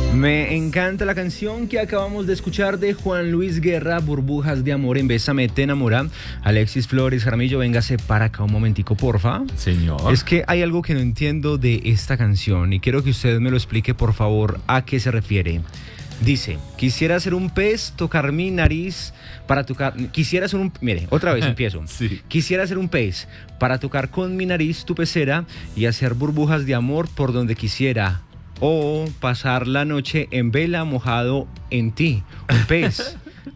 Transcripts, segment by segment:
Me encanta la canción que acabamos de escuchar de Juan Luis Guerra, Burbujas de Amor en Bésame Te Enamora. Alexis Flores Jaramillo, véngase para acá un momentico, porfa. Señor. Es que hay algo que no entiendo de esta canción y quiero que usted me lo explique, por favor, a qué se refiere. Dice, quisiera ser un pez, tocar mi nariz para tocar... Quisiera ser un... Mire, otra vez empiezo. Sí. Quisiera ser un pez para tocar con mi nariz tu pecera y hacer burbujas de amor por donde quisiera. O pasar la noche en vela mojado en ti. Un pez.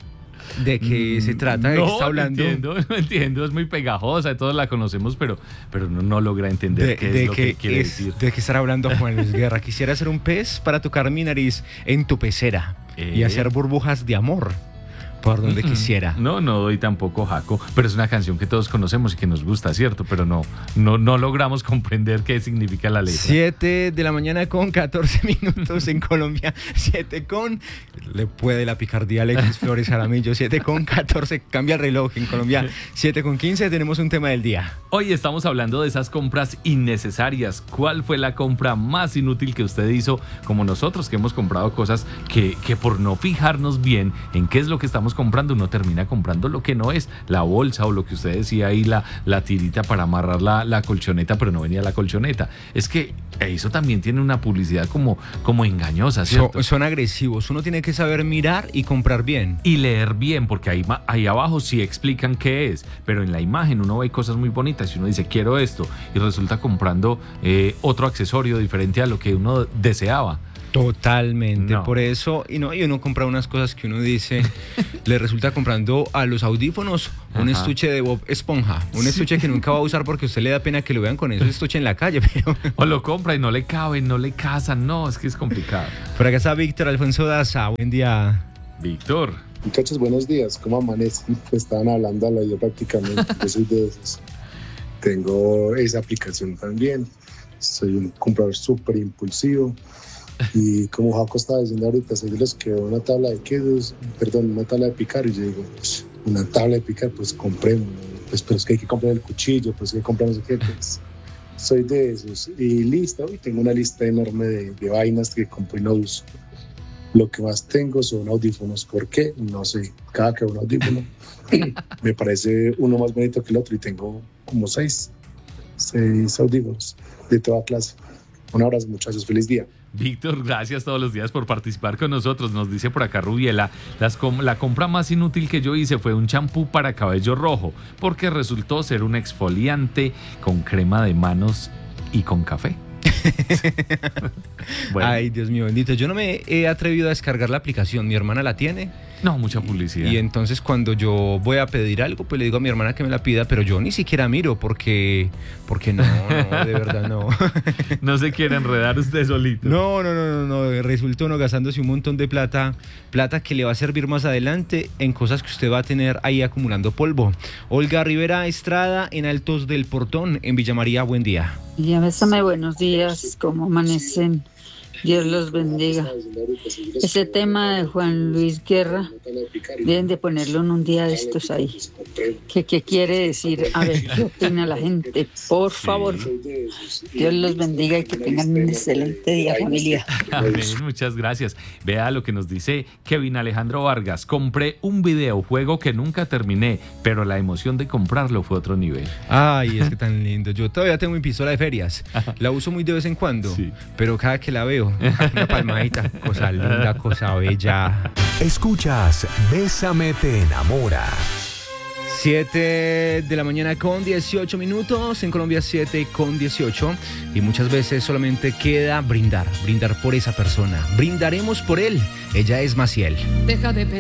¿De qué se trata? ¿De qué está hablando? No entiendo, es muy pegajosa, todos la conocemos, pero no logra entender qué es lo que quiere decir. ¿De qué estará hablando Juan Luis Guerra? Quisiera ser un pez para tocar mi nariz en tu pecera y hacer burbujas de amor por donde quisiera. No doy tampoco, Jaco, pero es una canción que todos conocemos y que nos gusta, ¿cierto? Pero no logramos comprender qué significa la letra. 7 de la mañana con 14 minutos en Colombia. 7 con... Le puede la picardía Alexis Flores Jaramillo. 7 con 14, cambia el reloj en Colombia. 7 con 15, tenemos un tema del día. Hoy estamos hablando de esas compras innecesarias. ¿Cuál fue la compra más inútil que usted hizo? Como nosotros, que hemos comprado cosas que por no fijarnos bien en qué es lo que estamos comprando, uno termina comprando lo que no es, la bolsa o lo que usted decía ahí, la tirita para amarrar la colchoneta, pero no venía la colchoneta. Es que eso también tiene una publicidad como engañosa, ¿cierto? Son agresivos, uno tiene que saber mirar y comprar bien. Y leer bien, porque ahí abajo sí explican qué es, pero en la imagen uno ve cosas muy bonitas y uno dice, quiero esto, y resulta comprando otro accesorio diferente a lo que uno deseaba. Totalmente, por eso, y uno compra unas cosas que uno dice, le resulta comprando a los audífonos un estuche de Bob Esponja, un estuche que nunca va a usar porque a usted le da pena que lo vean con ese estuche en la calle, pero... O lo compra y no le caben, no le casan, es que es complicado. Por acá está Víctor Alfonso Daza, buen día. Víctor. Muchachos, buenos días, ¿cómo amanecen? Estaban hablando a la yo prácticamente, yo soy de esos. Tengo esa aplicación también, soy un comprador súper impulsivo. Y como Jaco estaba diciendo ahorita, soy de los que veo una tabla de quesos, una tabla de picar, y yo digo, una tabla de picar, pues compremos, pues, pero es que hay que comprar el cuchillo, pues hay que comprar no sé qué, pues soy de esos. Y listo, y tengo una lista enorme de vainas que compro y no uso. Lo que más tengo son audífonos, ¿por qué? No sé, cada que un audífono me parece uno más bonito que el otro y tengo como 6 audífonos de toda clase. Un abrazo, muchachos, feliz día. Víctor, gracias todos los días por participar con nosotros. Nos dice por acá Rubiela, la compra más inútil que yo hice fue un champú para cabello rojo, porque resultó ser un exfoliante con crema de manos y con café. Bueno. Ay, Dios mío bendito, yo no me he atrevido a descargar la aplicación, mi hermana la tiene. No, mucha publicidad. Y entonces cuando yo voy a pedir algo, pues le digo a mi hermana que me la pida, pero yo ni siquiera miro porque no, de verdad no. No se quiere enredar usted solito. No, resulta uno gastándose un montón de plata que le va a servir más adelante en cosas que usted va a tener ahí acumulando polvo. Olga Rivera Estrada, en Altos del Portón, en Villa María, buen día. Ya bésame, buenos días, ¿cómo amanecen? Dios los bendiga. Ese tema de Juan Luis Guerra deben de ponerlo en un día de estos ahí. ¿Qué quiere decir? A ver, ¿qué opina la gente? Por favor. Dios los bendiga y que tengan un excelente día, familia. Amén, muchas gracias. Vea lo que nos dice Kevin Alejandro Vargas. Compré un videojuego que nunca terminé, pero la emoción de comprarlo fue otro nivel. Ay, es que tan lindo. Yo todavía tengo mi pistola de ferias. La uso muy de vez en cuando, pero cada que la veo, una palmadita, cosa linda, cosa bella. Escuchas Bésame Te Enamora. 7 de la mañana con 18 minutos, en Colombia 7 con 18, y muchas veces solamente queda brindar por esa persona. Brindaremos por él. Ella es Maciel. Deja de